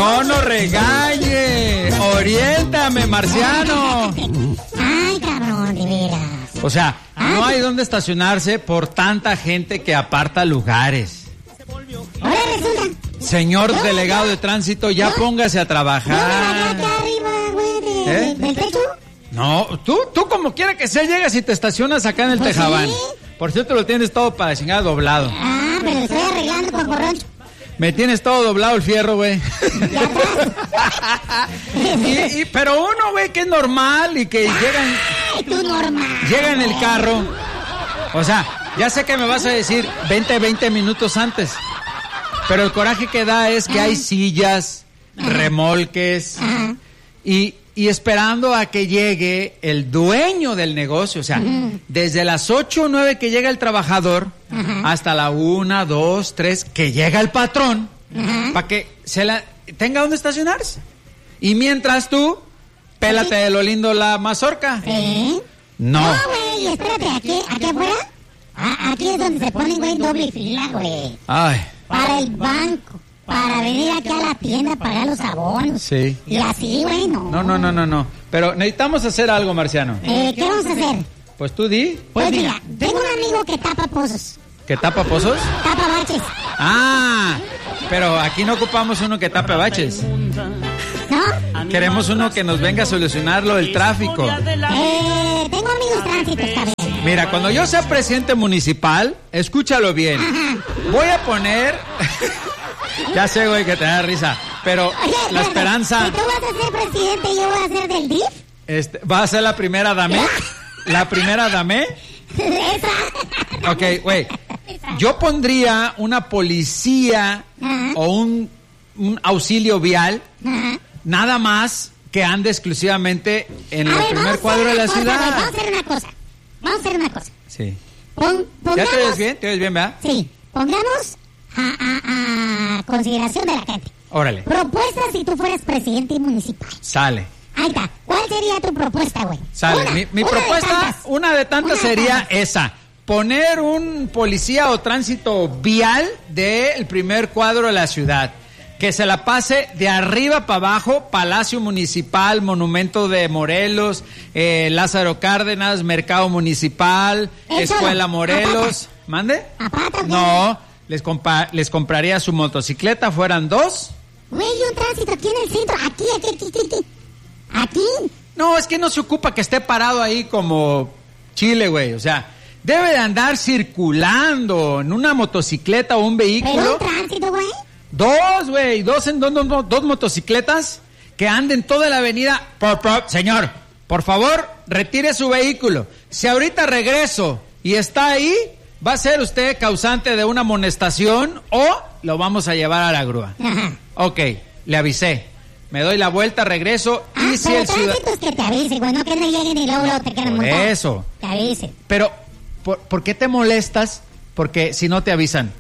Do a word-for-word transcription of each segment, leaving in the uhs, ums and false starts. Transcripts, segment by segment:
No, no regañe. Oriéntame, marciano. Ay, cabrón, de veras. O sea, no hay dónde estacionarse por tanta gente que aparta lugares. Ahora resulta. Señor no, delegado no, de tránsito, ya no, póngase a trabajar. ¿No acá arriba, güey, de, ¿Eh? del techo? No, tú, tú como quiera que sea, llegas y te estacionas acá en el pues Tejabán. ¿Sí? Por cierto, lo tienes todo para chingar doblado. Ah, pero estoy arreglando con borracho. Me tienes todo doblado el fierro, güey. y, y, pero uno, güey, que es normal y que llegan... Ay, tú normal. Llega en el carro. O sea, ya sé que me vas a decir veinte, veinte minutos antes. Pero el coraje que da es que hay sillas, remolques y, y esperando a que llegue el dueño del negocio. O sea, desde las ocho o nueve que llega el trabajador hasta la una, dos, tres, que llega el patrón para que se la tenga donde estacionarse. Y mientras tú, pélate de lo lindo la mazorca. ¿Sí? No. No, güey, espérate, aquí, aquí afuera. A, aquí es donde se ponen, güey, doble fila, güey. Ay. Para el banco, para venir aquí a la tienda a pagar los abonos. Sí. Y así, güey, no. No, no, no, no, no. Pero necesitamos hacer algo, marciano. Eh, ¿qué vamos a hacer? Pues tú di. Pues mira, tengo un amigo que tapa pozos. ¿Que tapa pozos? Tapa baches. Ah, pero aquí no ocupamos uno que tape baches. ¿No? Queremos uno que nos venga a solucionar lo del tráfico. Eh, tengo amigos tránsitos también. Mira, cuando yo sea presidente municipal, escúchalo bien. Ajá. Voy a poner... ya sé, güey, que te da risa, pero Oye, la esperanza... Si tú vas a ser presidente y yo voy a ser del D I F. Este, ¿va a ser la primera dame? ¿La primera dame? Esa. Ok, güey. Yo pondría una policía Ajá. o un, un auxilio vial, Ajá. nada más que ande exclusivamente en a el ver, primer cuadro de la cosa, ciudad. Wey, vamos a hacer una cosa. Vamos a hacer una cosa. Sí. Pon, pongamos, ¿Ya te ves bien? ¿Te ves bien, verdad? Sí. Pongamos a, a, a consideración de la gente. Órale. Propuestas si tú fueras presidente municipal. Sale. Ahí está. ¿Cuál sería tu propuesta, güey? Sale. Una, mi mi una propuesta, de una de tantas una sería de tantas. esa. Poner un policía o tránsito vial del primer cuadro de la ciudad. Que se la pase de arriba para abajo, Palacio Municipal, Monumento de Morelos, eh, Lázaro Cárdenas, Mercado Municipal, Eso, Escuela Morelos. Apata. ¿Mande? Apata, no, les, compa les compraría su motocicleta, fueran dos. Güey, un tránsito aquí en el centro, aquí, aquí, aquí, aquí. Aquí. No, es que no se ocupa que esté parado ahí como Chile, güey, o sea... Debe de andar circulando en una motocicleta o un vehículo. ¿Pero un tránsito, güey? Dos, güey, dos en dos, dos, dos motocicletas que anden toda la avenida. Por, por, señor, por favor, retire su vehículo. Si ahorita regreso y está ahí, va a ser usted causante de una amonestación o lo vamos a llevar a la grúa. Ajá. Ok, le avisé. Me doy la vuelta, regreso ah, y si pero el ciudadano... tránsito es que te avise, güey, no que no lleguen y luego, luego te quedan Por montados. eso. Te avise. Pero, ¿por, ¿por qué te molestas? Porque si no te avisan.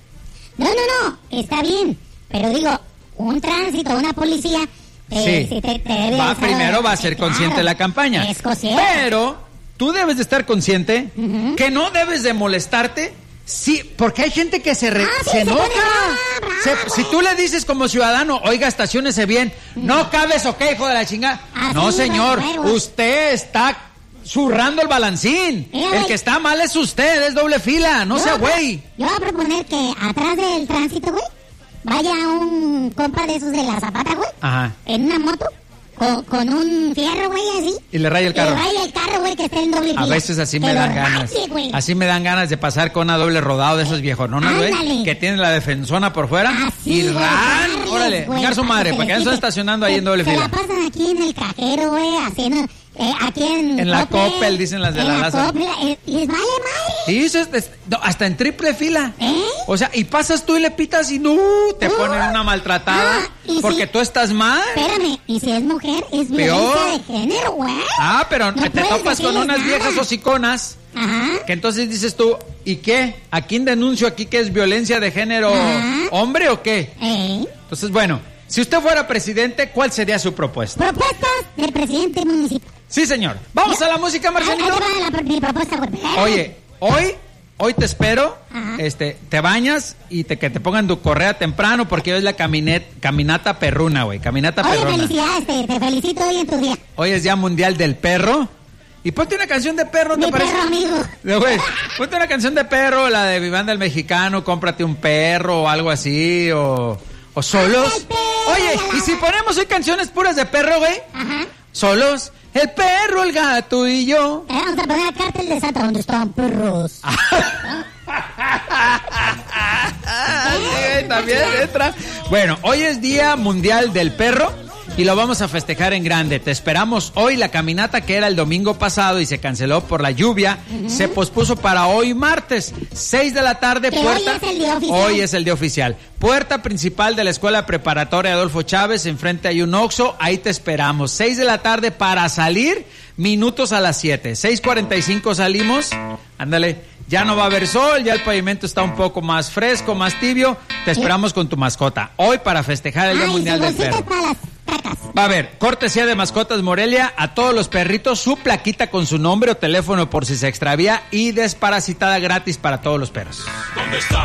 No, no, no, está bien, pero digo, un tránsito, una policía, eh, sí. si te, te debe va, primero va a ser claro, consciente de la campaña. Es consciente. Pero tú debes de estar consciente uh-huh. que no debes de molestarte, sí, porque hay gente que se, re, ah, sí, se se enoja. Brava, se, si tú le dices como ciudadano, oiga, estaciónese bien, uh-huh. no cabes, ok, hijo de la chingada. Así no, señor, bueno. usted está... zurrando el balancín. Mira, el que está mal es usted, es doble fila, no sea güey. Yo voy a proponer que atrás del tránsito, güey, vaya un compa de esos de la Zapata, güey. Ajá. En una moto, con, con un fierro, güey, así. Y le raya el carro. Y le raya el carro, güey, que esté en doble fila. A veces así que me dan ganas. Raye, así me dan ganas de pasar con una doble rodado de esos viejononas, güey. Que tienen la defensona por fuera. Así, y ran. güey, Órale, vengar su madre, para que no estén estacionando ahí en doble se fila. Se la pasan aquí en el cajero, güey, haciendo... Eh, aquí en, en la Coppel, dicen las de la Lázaro. Eh, les vale madre. Sí, eso es, es, no, hasta en triple fila. ¿Eh? O sea, y pasas tú y le pitas y no, te uh, ponen una maltratada ah, porque si, tú estás mal. Espérame, y si es mujer, es violencia de género, güey. Ah, pero no te topas con unas nada. viejas hociconas. Ajá. Que entonces dices tú, ¿y qué? ¿A quién denuncio aquí que es violencia de género? Ajá. ¿Hombre o qué? ¿Eh? Entonces, bueno, si usted fuera presidente, ¿cuál sería su propuesta? Propuestas del presidente municipal. Sí, señor. Vamos a la música, Marcelino. Ahí va la, mi propuesta, güey. Oye, hoy, hoy te espero, Ajá. este, te bañas y te, que te pongan tu correa temprano porque hoy es la caminet, caminata perruna, güey, caminata Oye, perruna. felicidades, te, te felicito hoy en tu día. Hoy es Día Mundial del Perro. Y ponte una canción de perro, ¿te Mi parece? perro amigo. No, güey, ponte una canción de perro, la de Mi Banda el Mexicano, cómprate un perro o algo así, o, o solos. Ay, perro, Oye, la, la, y si ponemos hoy canciones puras de perro, güey, Ajá. solos, el perro, el gato y yo. Eh, vamos a poner a Cártel de Santa donde están perros. Sí, también entra. Bueno, hoy es Día Mundial del Perro y lo vamos a festejar en grande. Te esperamos hoy. La caminata que era el domingo pasado y se canceló por la lluvia, uh-huh. se pospuso para hoy martes, seis de la tarde. Que Puerta. Hoy es el día oficial. Hoy es el día oficial. Puerta principal de la Escuela Preparatoria Adolfo Chávez, enfrente hay un Oxxo, ahí te esperamos. seis de la tarde para salir, minutos a las siete. seis cuarenta y cinco salimos, ándale. Ya no va a haber sol, ya el pavimento está un poco más fresco, más tibio. Te esperamos con tu mascota. Hoy para festejar el Día Ay, Mundial del Perro. Para las cacas. Va a haber cortesía de Mascotas Morelia a todos los perritos, su plaquita con su nombre o teléfono por si se extravía y desparasitada gratis para todos los perros. ¿Dónde está?